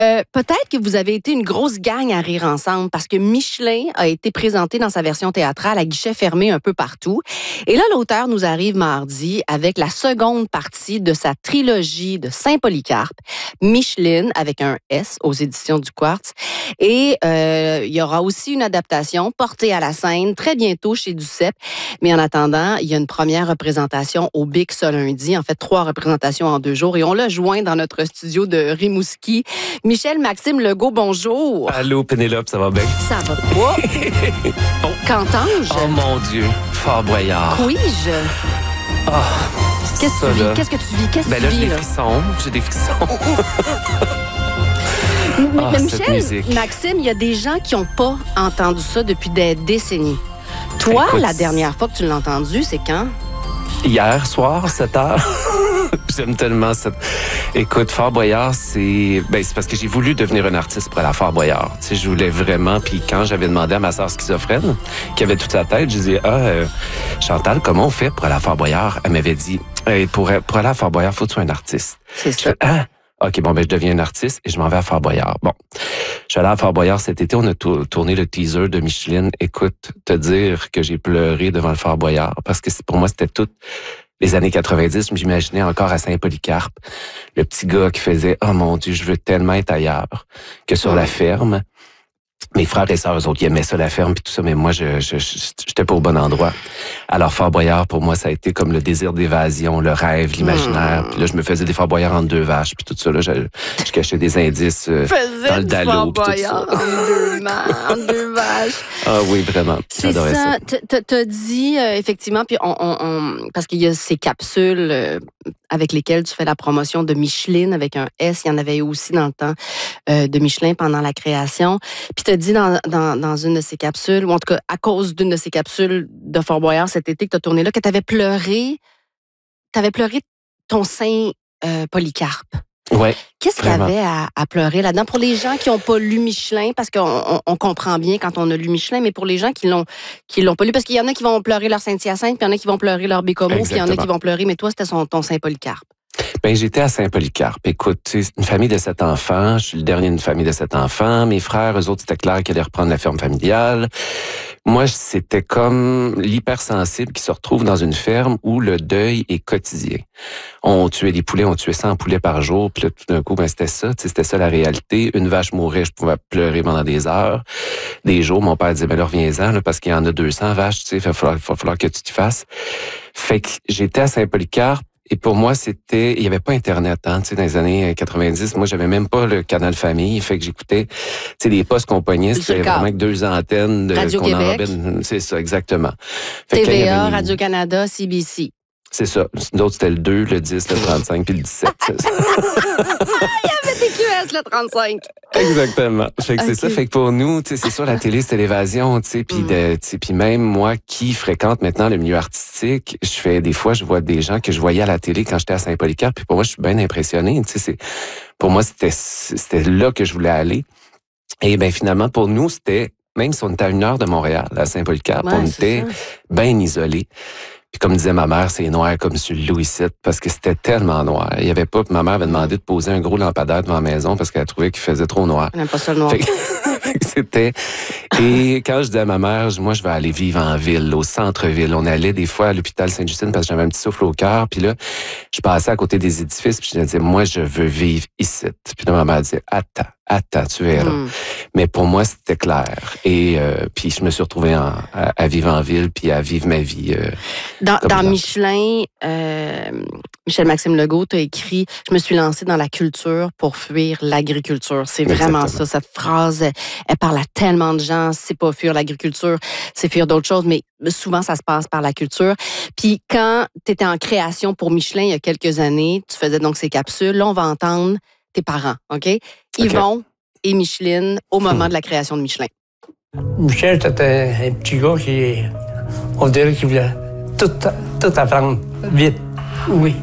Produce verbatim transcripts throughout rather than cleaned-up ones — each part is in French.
Euh, peut-être que vous avez été une grosse gang à rire ensemble parce que Michelin a été présenté dans sa version théâtrale à guichet fermé un peu partout. Et là, l'auteur nous arrive mardi avec la seconde partie de sa trilogie de Saint-Polycarpe, Micheline, avec un S aux éditions du Quartz. Et euh, il y aura aussi une adaptation portée à la scène très bientôt chez Duceppe. Mais en attendant, il y a une première représentation au Bic ce lundi. En fait, trois représentations en deux jours. Et on l'a joint dans notre studio de Rimouski. Michel-Maxime Legault, bonjour. Allô, Pénélope, ça va bien? Ça va pas. oh. Qu'entends-je? Oh mon Dieu, Fort Boyard. Oui-je? Oh, Qu'est-ce que tu vis? Qu'est-ce que tu vis? Qu'est-ce que ben tu là, vis? j'ai des là? frissons. J'ai des frissons. Mais, oh, mais cette Michel, musique. Maxime, il y a des gens qui n'ont pas entendu ça depuis des décennies. Toi, Écoute, la dernière fois que tu l'as entendu, c'est quand? Hier soir, sept heures. J'aime tellement cette... Écoute, Fort Boyard, c'est... Ben, c'est parce que j'ai voulu devenir un artiste pour aller à Fort Boyard. Tu sais, je voulais vraiment... Puis quand j'avais demandé à ma sœur schizophrène, qui avait toute sa tête, je disais, ah, euh, Chantal, comment on fait pour aller à Fort Boyard? Elle m'avait dit, hey, pour, pour aller à Fort Boyard, faut que tu sois un artiste. C'est Je ça. fais, ah, OK, bon, ben, je deviens un artiste et je m'en vais à Fort Boyard. Bon. Je suis allé à Fort Boyard cet été, on a tour- tourné le teaser de Micheline. Écoute, te dire que j'ai pleuré devant le Fort Boyard parce que c'est- pour moi, c'était tout... Les années quatre-vingt-dix, je m'imaginais encore à Saint-Polycarpe, le petit gars qui faisait « Oh mon Dieu, je veux tellement être ailleurs que sur la ferme. » Mes frères et sœurs, eux autres, ils aimaient ça, la ferme, puis tout ça, mais moi, je, je, je, j'étais pas au bon endroit. Alors, Fort Boyard, pour moi, ça a été comme le désir d'évasion, le rêve, l'imaginaire. Mmh. Puis là, je me faisais des Fort Boyard entre deux vaches, puis tout ça, là, je, je cachais des indices euh, Faisais dans le du dallo, Fort puis tout Boyard ça. en deux, ma- en deux vaches. Ah oui, vraiment, C'est j'adorais ça. ça. T- t- T'as dit, euh, effectivement, puis on, on, on- parce qu'il y a ces capsules euh, avec lesquelles tu fais la promotion de Micheline avec un S. Il y en avait aussi dans le temps euh, de Michelin pendant la création. Puis t'as dit dans, dans, dans une de ces capsules, ou en tout cas à cause d'une de ces capsules de Fort Boyard cet été que tu as tourné là, que tu avais pleuré, t'avais pleuré ton Saint euh, Polycarpe. Ouais. Qu'est-ce qu'il y Vraiment. avait à, à pleurer là-dedans? Pour les gens qui n'ont pas lu Michelin, parce qu'on on, on comprend bien quand on a lu Michelin, mais pour les gens qui l'ont qui l'ont pas lu, parce qu'il y en a qui vont pleurer leur Saint-Hyacinthe, puis il y en a qui vont pleurer leur Bécomo, puis il y en a qui vont pleurer, mais toi, c'était son, ton Saint-Polycarpe. Ben, j'étais à Saint-Polycarpe. Écoute, c'est une famille de sept enfants. Je suis le dernier d'une famille de sept enfants. Mes frères, eux autres, c'était clair qu'ils allaient reprendre la ferme familiale. Moi, c'était comme l'hypersensible qui se retrouve dans une ferme où le deuil est quotidien. On tuait des poulets, on tuait cent poulets par jour, puis là, tout d'un coup, ben, c'était ça, tu sais, c'était ça la réalité. Une vache mourait, je pouvais pleurer pendant des heures, des jours. Mon père disait, ben là, reviens-en, là, parce qu'il y en a deux cents vaches, tu sais, il va falloir, il va falloir que tu t'y fasses. Fait que j'étais à Saint-Polycarpe. Et pour moi, c'était, il y avait pas Internet, hein, tu sais, dans les années quatre-vingt-dix. Moi, j'avais même pas le canal famille. Fait que j'écoutais, tu sais, les postes qu'on pognait, c'était vraiment avec deux antennes de, Radio-Québec. qu'on enrobait. C'est ça, exactement. Fait que quand il y T V A, avait une- Radio-Canada, C B C. C'est ça. D'autres, c'était le deux, le dix, le trente-cinq, puis le dix-sept. C'est ça. T Q S, le trente-cinq. Exactement. Fait que c'est Ok. ça. Fait que pour nous, tu sais, c'est sûr, la télé, c'était l'évasion, tu sais, puis Mm. de, tu sais, puis même moi qui fréquente maintenant le milieu artistique, je fais des fois, je vois des gens que je voyais à la télé quand j'étais à Saint-Polycarpe, puis pour moi, je suis bien impressionné, tu sais, c'est, pour moi, c'était, c'était là que je voulais aller. Et ben finalement, pour nous, c'était, même si on était à une heure de Montréal, à Saint-Polycarpe, Ouais, on c'est était ça. bien isolés. Puis comme disait ma mère, c'est noir comme sur le Louis sept parce que c'était tellement noir. Il y avait pas, puis ma mère avait demandé de poser un gros lampadaire devant la maison parce qu'elle trouvait qu'il faisait trop noir. On n'aime pas ça le noir. Fait que c'était... Et quand je disais à ma mère, moi, je vais aller vivre en ville, au centre-ville. On allait des fois à l'hôpital Sainte-Justine parce que j'avais un petit souffle au cœur. Puis là, je passais à côté des édifices puis je disais, moi, je veux vivre ici. Puis là, ma mère disait, attends, attends, tu verras. Mm. Mais pour moi, c'était clair. Et euh, puis je me suis retrouvé en, à, à vivre en ville puis à vivre ma vie. Euh, Dans, Comme dans dans- Michelin, euh, Michel-Maxime Legault t'a écrit « Je me suis lancé dans la culture pour fuir l'agriculture ». C'est vraiment Exactement. ça. Cette phrase, elle, elle parle à tellement de gens. C'est pas fuir l'agriculture, c'est fuir d'autres choses, mais souvent, ça se passe par la culture. Puis quand tu étais en création pour Michelin il y a quelques années, tu faisais donc ces capsules. Là, on va entendre tes parents, OK? Yvon et Micheline au moment de la création de Michelin. Michel, c'était un petit gars qui, on dirait qu'il voulait tout, tout apprendre vite. Oui.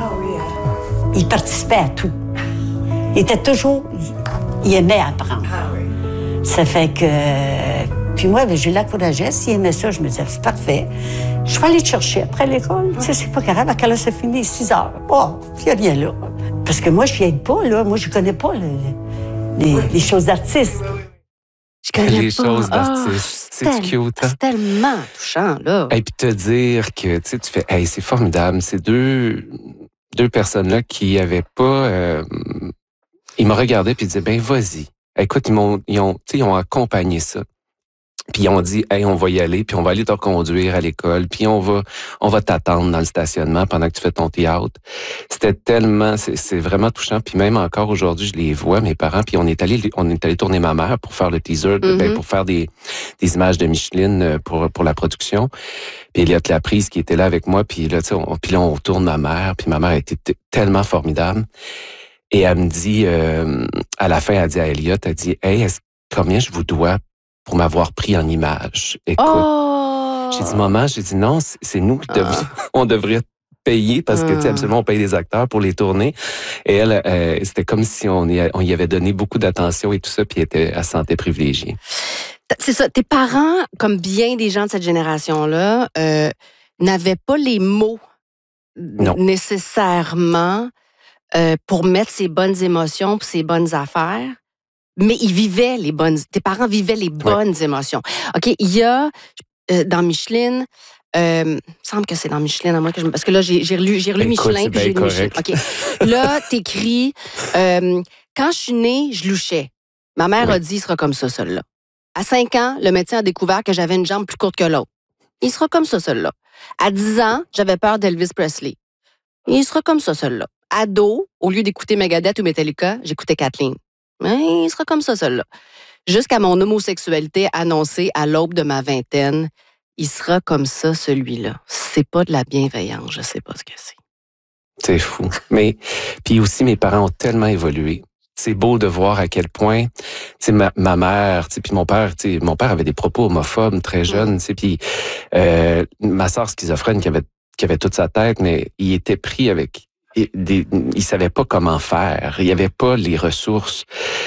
Il participait à tout. Il était toujours... Il aimait apprendre. Ça fait que... Puis moi, ben, je l'encourageais. S'il aimait ça, je me disais, c'est parfait. Je vais aller te chercher après l'école. Tu sais, c'est pas grave. À quelle heure ça finit? six heures. Oh, il n'y a rien là. Parce que moi, je n'y aide pas, là. Moi, je connais pas le... les, les choses d'artistes. Je connais Les pas. choses Ah, d'artistes. C'est tel- cute, hein? C'est tellement touchant, là. Et puis te dire que, tu sais, tu fais, hey, c'est formidable. C'est deux, deux personnes-là qui avaient pas, euh, ils me regardaient puis ils disaient, ben, vas-y. Écoute, ils m'ont, ils ont, tu sais, ils ont accompagné ça. Puis ils ont dit, hey, on va y aller, puis on va aller te conduire à l'école, puis on va, on va t'attendre dans le stationnement pendant que tu fais ton théâtre. C'était tellement, c'est, c'est vraiment touchant. Puis même encore aujourd'hui, je les vois, mes parents, puis on est allé, on est allé tourner ma mère pour faire le teaser, Mm-hmm. ben, pour faire des, des images de Micheline pour, pour la production. Puis Elliot Laprise qui était là avec moi, puis là, tu sais, on, puis là, on tourne ma mère, puis ma mère était t- tellement formidable. Et elle me dit, euh, à la fin, elle dit à Elliot, elle dit, hey, est-ce, combien je vous dois pour m'avoir pris en image? Écoute, Oh! j'ai dit, maman, j'ai dit, non, c'est, c'est nous qui dev- Ah. on devrait payer parce que, tu sais, Ah. absolument, on paye des acteurs pour les tourner. Et elle, euh, c'était comme si on y, a- on y avait donné beaucoup d'attention et tout ça, puis elle, était, elle se sentait privilégiée. C'est ça. Tes parents, comme bien des gens de cette génération-là, euh, n'avaient pas les mots Non. nécessairement euh, pour mettre ses bonnes émotions pour ses bonnes affaires. Mais ils vivaient les bonnes... Tes parents vivaient les bonnes émotions. OK, il y a, euh, dans Micheline, euh, il me semble que c'est dans Micheline, à moi que je... Parce que là, j'ai, j'ai relu, j'ai relu Écoute, Michelin, c'est puis j'ai bien lu Micheline. correct. OK. Là, t'écris, euh, quand je suis née, je louchais. Ma mère Oui. a dit, il sera comme ça, celui-là. À cinq ans, le médecin a découvert que j'avais une jambe plus courte que l'autre. Il sera comme ça, celui-là. À dix ans, j'avais peur d'Elvis Presley. Il sera comme ça, celui-là. Ado, au lieu d'écouter Megadeth ou Metallica, j'écoutais Kathleen. Mais il sera comme ça, celui-là. Jusqu'à mon homosexualité annoncée à l'aube de ma vingtaine, il sera comme ça, celui-là. C'est pas de la bienveillance, je sais pas ce que c'est. C'est fou. Mais, puis aussi, mes parents ont tellement évolué. C'est beau de voir à quel point, tu sais, ma, ma mère, tu sais, puis mon père, tu sais, mon père avait des propos homophobes très jeunes, tu sais, puis euh, ma sœur schizophrène qui avait qui avait toute sa tête, mais il était pris avec des, il savait pas comment faire, il y avait pas les ressources.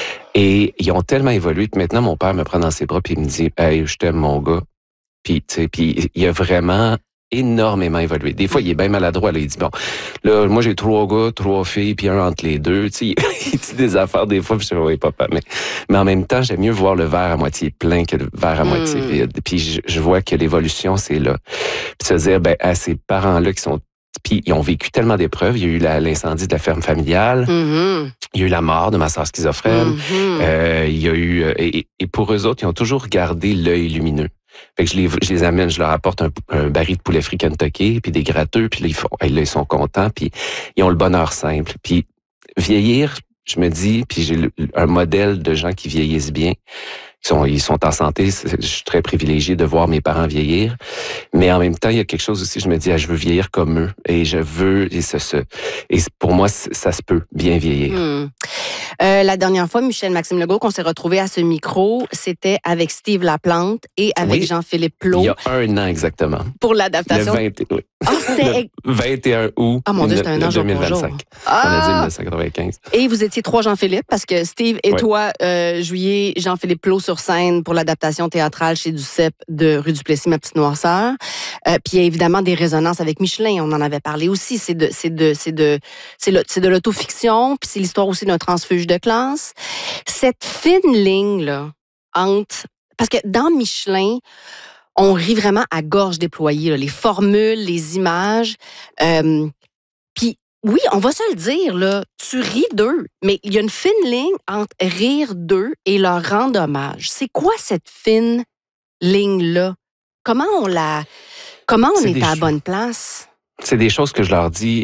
Et ils ont tellement évolué que maintenant mon père me prend dans ses bras puis il me dit, hey, je t'aime mon gars. Puis tu sais, puis il a vraiment énormément évolué. Des fois, il est bien maladroit. Là. Il dit, bon, là, moi, j'ai trois gars, trois filles, puis un entre les deux. Tu sais, il dit des affaires des fois, puis je dis, oui, papa. Mais, mais en même temps, j'aime mieux voir le verre à moitié plein que le verre à Mm. moitié vide. Puis je, je vois que l'évolution, c'est là. Puis se dire, ben, à ces parents-là qui sont... Puis ils ont vécu tellement d'épreuves. Il y a eu la, l'incendie de la ferme familiale. Mm-hmm. Il y a eu la mort de ma sœur schizophrène. Mm-hmm. Euh, il y a eu... Et, et pour eux autres, ils ont toujours gardé l'œil lumineux. Fait que je les, je les amène, je leur apporte un, un baril de poulet frit Kentucky, puis des gratteux, puis là, ils, font, là, ils sont contents, puis ils ont le bonheur simple. Puis vieillir, je me dis, puis j'ai le, un modèle de gens qui vieillissent bien. Ils sont, ils sont en santé. Je suis très privilégié de voir mes parents vieillir. Mais en même temps, il y a quelque chose aussi, je me dis, ah, je veux vieillir comme eux. Et je veux, et, ce, ce, et pour moi, ça se peut bien vieillir. Mm. Euh, la dernière fois, Michel Maxime Legault, qu'on s'est retrouvé à ce micro, c'était avec Steve Laplante et avec Oui. Jean-Philippe Plot Il y a un an exactement. pour Le l'adaptation. vingt, oui. Ah, c'était... Le vingt et un août Ah, mon Dieu, c'était un an jour deux mille pour jour. vingt-cinq. Ah! On a dit dix-neuf cent quatre-vingt-quinze. Et vous étiez trois Jean-Philippe, parce que Steve et Ouais. toi euh, jouiez Jean-Philippe Plot sur scène pour l'adaptation théâtrale chez Duceppe de Rue du Plessis, ma petite noirceur. Euh, puis il y a évidemment des résonances avec Michelin, on en avait parlé aussi. C'est de, c'est de, c'est de, c'est le, c'est de l'autofiction, puis c'est l'histoire aussi d'un transfuge de classe. Cette fine ligne là entre, parce que dans Michelin, on rit vraiment à gorge déployée, là, les formules, les images. Euh, puis oui, on va se le dire, là, tu ris d'eux, mais il y a une fine ligne entre rire d'eux et leur rendre hommage. C'est quoi cette fine ligne-là? Comment on la... Comment on C'est est, des à la choses- bonne place? C'est des choses que je leur dis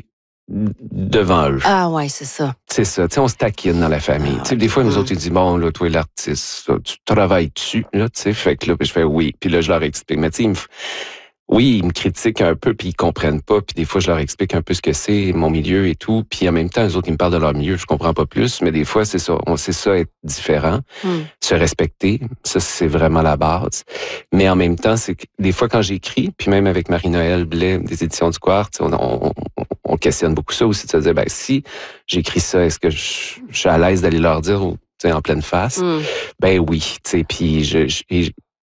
devant eux. Ah ouais, c'est ça. C'est ça. Tu sais, on se taquine dans la famille. Ah, tu sais, des fois, nous mm. autres, ils disent, bon, là, toi, l'artiste, là, tu travailles dessus, là, tu sais. Fait que là, je fais oui. Puis là, je leur explique. Mais tu sais, ils me f- oui, ils me critiquent un peu, puis ils comprennent pas. Puis des fois, je leur explique un peu ce que c'est, mon milieu et tout. Puis en même temps, eux autres, ils me parlent de leur milieu. Je comprends pas plus. Mais des fois, c'est ça. On sait ça, être différent. Mm. Se respecter. Ça, c'est vraiment la base. Mais en même temps, c'est que des fois, quand j'écris, puis même avec Marie-Noël Blais, des éditions du Quartz, on, on, on questionne beaucoup ça aussi, de se dire, ben, si j'écris ça, est-ce que je, je suis à l'aise d'aller leur dire, tu sais, en pleine face? Mm. Ben oui, tu sais, puis je, je- et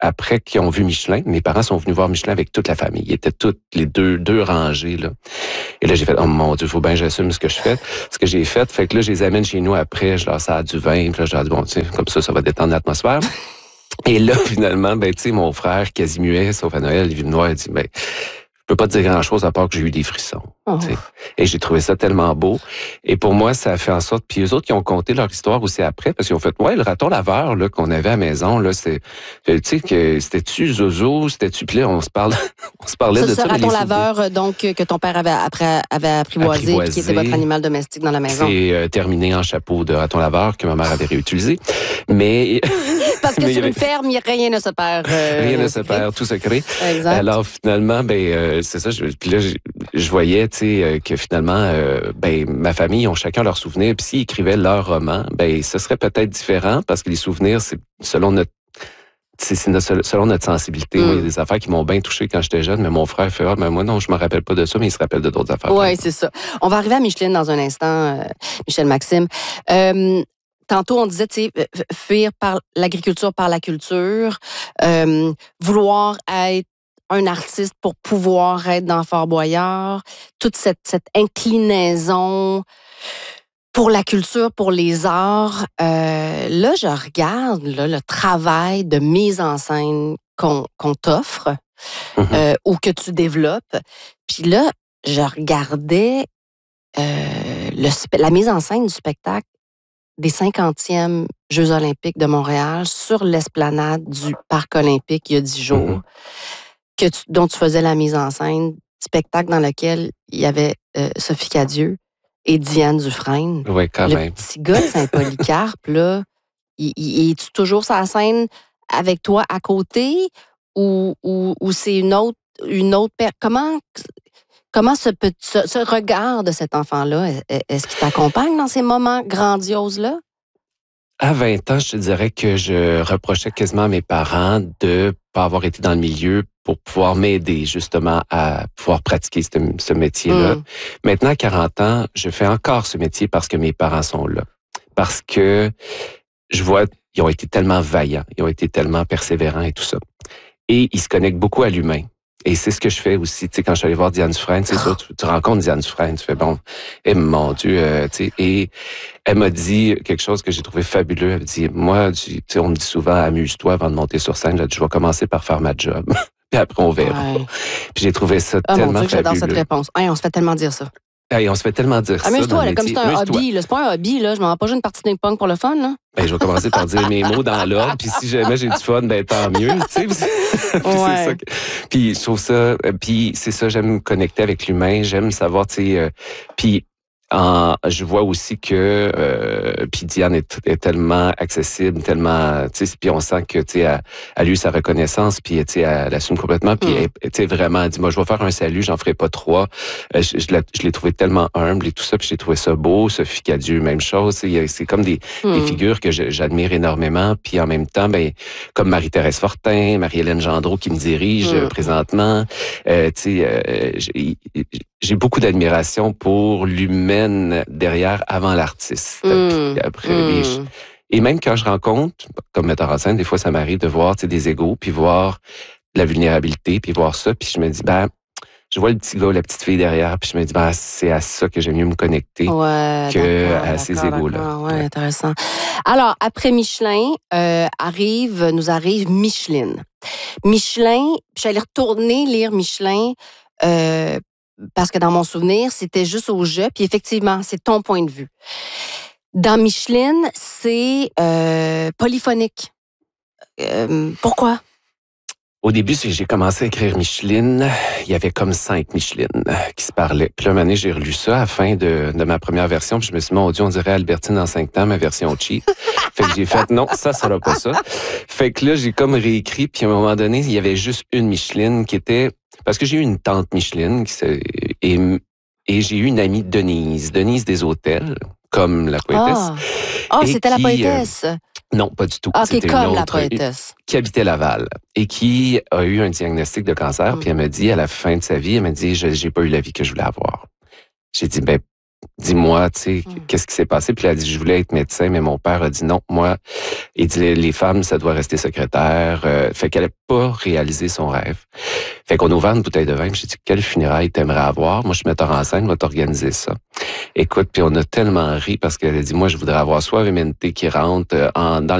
après qu'ils ont vu Michelin, mes parents sont venus voir Michelin avec toute la famille. Ils étaient toutes les deux, deux rangées, là. Et là, j'ai fait, oh mon Dieu, faut bien que j'assume ce que je fais. Ce que j'ai fait, fait que là, je les amène chez nous après, je leur sers du vin, puis là, je leur dis, bon, tu sais, comme ça, ça va détendre l'atmosphère. Et là, finalement, ben, tu sais, mon frère, quasi muet, sauf à Noël, il vit noir, il dit, ben, je peux pas te dire grand-chose à part que j'ai eu des frissons. Oh. Et j'ai trouvé ça tellement beau. Et pour moi, ça a fait en sorte... Puis eux autres, qui ont conté leur histoire aussi après, parce qu'ils ont fait, ouais, le raton laveur là qu'on avait à la maison, là, c'est... Tu sais, que c'était-tu Zozo, c'était-tu... Puis là, on se parle... on se parlait ça, de ce ça. Ce raton laveur, donc, que ton père avait, après, avait apprivoisé, apprivoisé, qui était votre animal domestique dans la maison. C'est euh, terminé en chapeau de raton laveur que ma mère avait réutilisé. Mais... Parce que sur avait... une ferme, rien ne se perd. Euh, rien ne se perd, tout se crée. Exact. Alors, finalement, ben, euh, c'est ça. Je, puis là, je, je voyais, tu sais, euh, que finalement, euh, ben, ma famille ont chacun leurs souvenirs. Puis s'ils écrivaient leur roman, ben, ce serait peut-être différent parce que les souvenirs, c'est selon notre C'est, c'est notre, selon notre sensibilité. Mm. Moi, il y a des affaires qui m'ont bien touché quand j'étais jeune, mais mon frère fait, ah, mais moi, non, je me rappelle pas de ça, mais il se rappelle de d'autres affaires. Oui, c'est ça. On va arriver à Micheline dans un instant, euh, Michel Maxime. Euh, tantôt, on disait, tu sais, fuir par l'agriculture, par la culture, euh, vouloir être un artiste pour pouvoir être dans Fort Boyard, toute cette, cette inclinaison pour la culture, pour les arts. Euh, là, je regarde là, le travail de mise en scène qu'on, qu'on t'offre mm-hmm. euh, ou que tu développes. Puis là, je regardais euh, le, la mise en scène du spectacle des cinquantièmes Jeux olympiques de Montréal sur l'esplanade du Parc olympique il y a dix jours, mm-hmm. que tu, dont tu faisais la mise en scène, spectacle dans lequel il y avait euh, Sophie Cadieux et Diane Dufresne. Oui, quand le même. Le petit gars de Saint-Polycarpe, là, il, il, est-tu toujours sur la scène avec toi à côté ou, ou, ou c'est une autre, une autre... Comment... Comment ce, ce, ce regard de cet enfant-là, est-ce qu'il t'accompagne dans ces moments grandioses-là? À vingt ans, je te dirais que je reprochais quasiment à mes parents de ne pas avoir été dans le milieu pour pouvoir m'aider justement à pouvoir pratiquer ce, ce métier-là. Mm. Maintenant, à quarante ans, je fais encore ce métier parce que mes parents sont là. Parce que je vois, ils ont été tellement vaillants, ils ont été tellement persévérants et tout ça. Et ils se connectent beaucoup à l'humain. Et c'est ce que je fais aussi, tu sais, quand je suis allé voir Diane Dufresne, c'est ça, tu, tu rencontres Diane Dufresne, tu fais bon, eh mon Dieu, euh, tu sais, et elle m'a dit quelque chose que j'ai trouvé fabuleux. Elle m'a dit, moi, tu sais, on me dit souvent, amuse-toi avant de monter sur scène. J'ai dit, je vais commencer par faire ma job, puis après on verra. Ouais. Puis j'ai trouvé ça oh, tellement mon Dieu, fabuleux. J'adore cette réponse. Hey, on se fait tellement dire ça. Hey, on se fait tellement dire Amuse-toi, ça. Amuse-toi, comme c'est un Amuse-toi. hobby. Là. C'est pas un hobby, là. Je m'en vais pas jouer une partie de ping-pong pour le fun, là. Ben, je vais commencer par dire mes mots dans l'ordre, puis si jamais j'ai du fun, ben tant mieux, tu sais. puis, ouais. c'est ça que... puis je trouve ça, puis c'est ça, j'aime me connecter avec l'humain, j'aime savoir, tu sais, euh, puis en, je vois aussi que euh, puis Diane est, est tellement accessible, tellement, tu sais, puis on sent que, tu sais, elle, elle a eu sa reconnaissance, puis tu sais, elle l'assume complètement, puis mm. tu sais, vraiment, elle dit, moi, je vais faire un salut, j'en ferai pas trois. Euh, je, je, je l'ai trouvé tellement humble et tout ça, puis j'ai trouvé ça beau. Sophie Cadieux, même chose. C'est, c'est comme des, mm. des figures que je, j'admire énormément, puis en même temps, ben, comme Marie-Thérèse Fortin, Marie-Hélène Gendreau qui me dirige mm. euh, présentement, euh, tu sais, euh, j'ai, j'ai beaucoup d'admiration pour l'humaine derrière avant l'artiste. Mmh. Après, mmh. et, je, et même quand je rencontre, comme metteur en scène, des fois ça m'arrive de voir des égos, puis voir la vulnérabilité, puis voir ça, puis je me dis, ben, je vois le petit gars, la petite fille derrière, puis je me dis, ben, c'est à ça que j'aime mieux me connecter ouais, que à ces égos-là. Ouais, ouais, intéressant. Alors, après Michelin, euh, arrive, nous arrive Micheline. Michelin, je suis allée retourner lire Michelin, euh, parce que dans mon souvenir, c'était juste au jeu, puis effectivement, c'est ton point de vue. Dans Micheline, c'est euh, polyphonique. Euh, pourquoi? Au début, j'ai commencé à écrire Micheline, il y avait comme cinq Micheline qui se parlaient. Puis là, une année, j'ai relu ça à la fin de, de ma première version, puis je me suis dit, mon Dieu, on dirait Albertine en cinq temps, ma version cheap. Fait que j'ai fait, non, ça sera pas ça. Fait que là, j'ai comme réécrit, puis à un moment donné, il y avait juste une Micheline qui était... Parce que j'ai eu une tante Micheline qui se, et, et j'ai eu une amie Denise, Denise des Hôtels, comme la poétesse. Ah, oh, c'était qui, la poétesse? Euh, non, pas du tout. Ah, c'était comme une autre, la poétesse. Qui habitait Laval et qui a eu un diagnostic de cancer. Mm. Puis elle m'a dit, à la fin de sa vie, elle m'a dit, je, j'ai pas eu la vie que je voulais avoir. J'ai dit, ben, dis-moi, tu sais, mm. qu'est-ce qui s'est passé? Puis elle a dit, je voulais être médecin, mais mon père a dit non, moi, il dit, les, les femmes, ça doit rester secrétaire. Euh, fait qu'elle n'a pas réalisé son rêve. Fait qu'on a ouvert une bouteille de vin, j'ai dit, quelle funérailles t'aimerais avoir? Moi, je suis metteur en scène, je vais t'organiser ça. Écoute, puis on a tellement ri parce qu'elle a dit, moi, je voudrais avoir soit Vemente qui rentre euh, en, dans